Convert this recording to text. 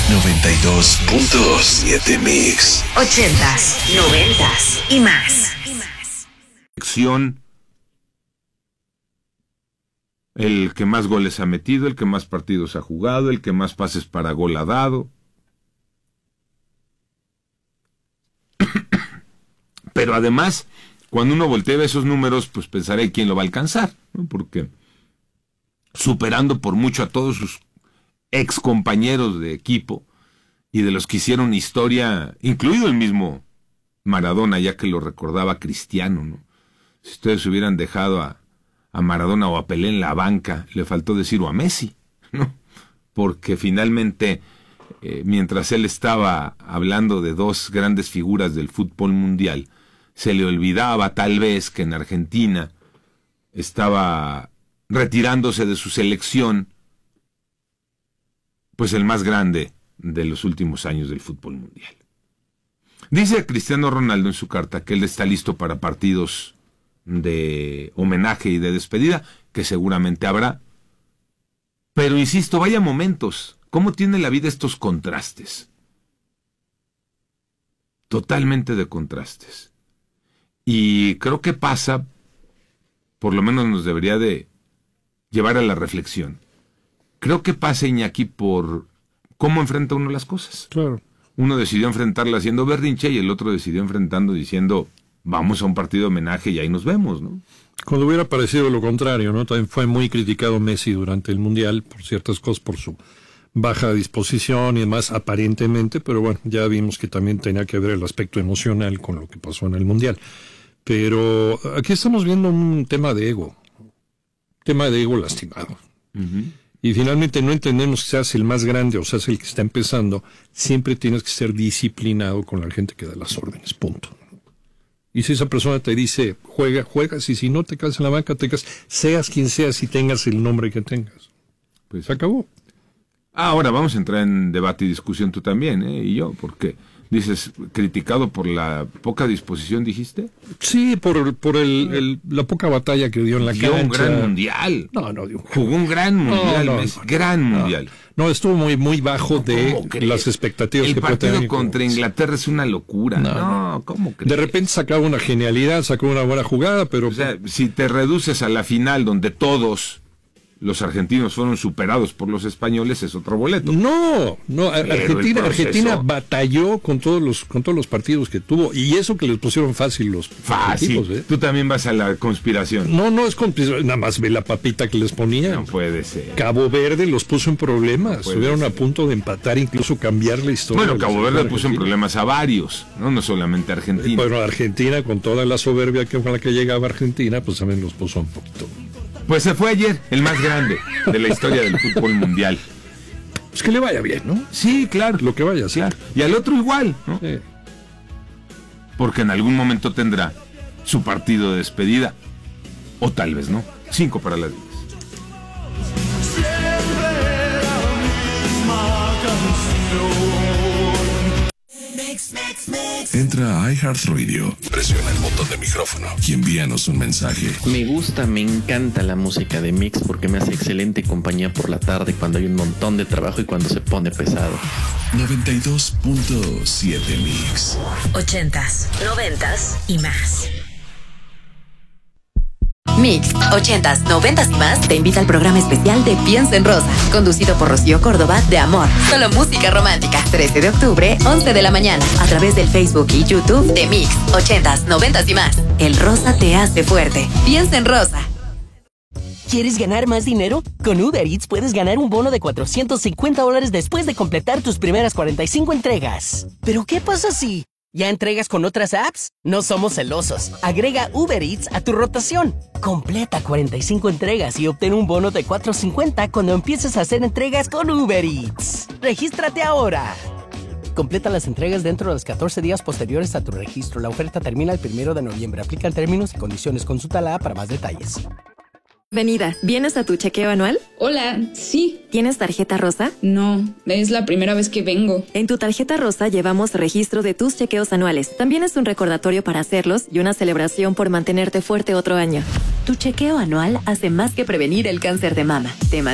92.7 Mix. 80s, 90s y más. El que más goles ha metido, el que más partidos ha jugado, el que más pases para gol ha dado. Pero además, cuando uno voltea esos números, pues pensaré quién lo va a alcanzar, ¿no? Porque superando por mucho a todos sus ex compañeros de equipo y de los que hicieron historia, incluido el mismo Maradona, ya que lo recordaba Cristiano, ¿no? Si ustedes hubieran dejado a Maradona o a Pelé en la banca, le faltó decir o a Messi, ¿no? Porque finalmente, mientras él estaba hablando de dos grandes figuras del fútbol mundial, se le olvidaba tal vez que en Argentina estaba retirándose de su selección, pues el más grande de los últimos años del fútbol mundial. Dice Cristiano Ronaldo en su carta que él está listo para partidos de homenaje y de despedida, que seguramente habrá. Pero insisto, vaya momentos. ¿Cómo tiene la vida estos contrastes? Totalmente de contrastes. Y creo que pasa, por lo menos nos debería de llevar a la reflexión. Creo que pasa, Iñaki, por cómo enfrenta uno las cosas. Claro. Uno decidió enfrentarla haciendo berrinche y el otro decidió enfrentando diciendo, vamos a un partido de homenaje y ahí nos vemos, ¿no? Cuando hubiera parecido lo contrario, ¿no? También fue muy criticado Messi durante el Mundial por ciertas cosas, por su baja disposición y demás, aparentemente, pero bueno, ya vimos que también tenía que ver el aspecto emocional con lo que pasó en el Mundial. Pero aquí estamos viendo un tema de ego lastimado. Uh-huh. Y finalmente no entendemos que seas el más grande o seas el que está empezando, siempre tienes que ser disciplinado con la gente que da las órdenes, punto. Y si esa persona te dice, juegas, y si no te quedas en la banca, te quedas, seas quien seas y tengas el nombre que tengas. Pues se acabó. Ahora vamos a entrar en debate y discusión tú también, y yo, porque dices, criticado por la poca disposición, ¿dijiste? Sí, por la poca batalla que dio en la cancha. Dio un gran mundial. Jugó un gran mundial, gran mundial. No, estuvo muy bajo de las expectativas que puede tener. El partido contra Inglaterra es una locura. No, ¿cómo crees? De repente sacaba una genialidad, sacó una buena jugada, pero... O sea, si te reduces a la final donde todos los argentinos fueron superados por los españoles, es otro boleto. No, Argentina batalló con todos los partidos que tuvo, y eso que les pusieron fácil los equipos, ¿eh? Tú también vas a la conspiración. No es conspiración, nada más ve la papita que les ponían. No puede ser. Cabo Verde los puso en problemas, estuvieron a punto de empatar, incluso cambiar la historia. Bueno, Cabo Verde puso en problemas a varios, no solamente a Argentina. Bueno, Argentina, con toda la soberbia con la que llegaba Argentina, pues también los puso un poquito. Pues se fue ayer, el más grande de la historia del fútbol mundial. Pues que le vaya bien, ¿no? Sí, claro. Lo que vaya, sí. Claro. Y al otro igual, ¿no? Sí. Porque en algún momento tendrá su partido de despedida. O tal vez no. 5 para las 10. Entra a iHeartRadio, presiona el botón de micrófono y envíanos un mensaje. Me encanta la música de Mix porque me hace excelente compañía por la tarde cuando hay un montón de trabajo y cuando se pone pesado. 92.7 Mix. 80s, 90s y más. Mix, 80s, 90s y más te invita al programa especial de Piensa en Rosa, conducido por Rocío Córdoba de Amor. Solo música romántica. 13 de octubre, 11 de la mañana, a través del Facebook y YouTube de Mix, 80s, 90s y más. El rosa te hace fuerte. Piensa en Rosa. ¿Quieres ganar más dinero? Con Uber Eats puedes ganar un bono de $450 después de completar tus primeras 45 entregas. ¿Pero qué pasa si ya entregas con otras apps? No somos celosos. Agrega Uber Eats a tu rotación. Completa 45 entregas y obtén un bono de $450 cuando empieces a hacer entregas con Uber Eats. ¡Regístrate ahora! Completa las entregas dentro de los 14 días posteriores a tu registro. La oferta termina el 1 de noviembre. Aplican términos y condiciones. Consulta la app para más detalles. Bienvenida. ¿Vienes a tu chequeo anual? Hola, sí. ¿Tienes tarjeta rosa? No, es la primera vez que vengo. En tu tarjeta rosa llevamos registro de tus chequeos anuales. También es un recordatorio para hacerlos y una celebración por mantenerte fuerte otro año. Tu chequeo anual hace más que prevenir el cáncer de mama.